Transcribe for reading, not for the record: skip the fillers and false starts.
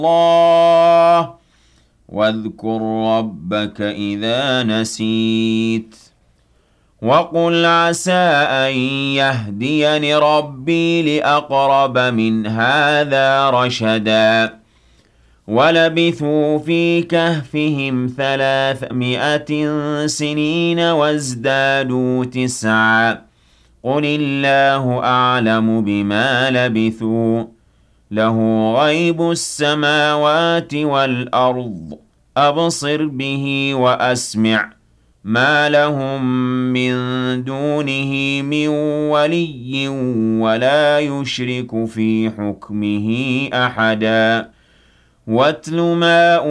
اللَّهِ واذكر ربك إذا نسيت وقل عسى أن يهديني ربي لأقرب من هذا رشدا ولبثوا في كهفهم 300 سنين وازدادوا 9 قل الله أعلم بما لبثوا له غيب السماوات والأرض أبصر به وأسمع ما لهم من دونه من ولي ولا يشرك في حكمه أحدا واتل ما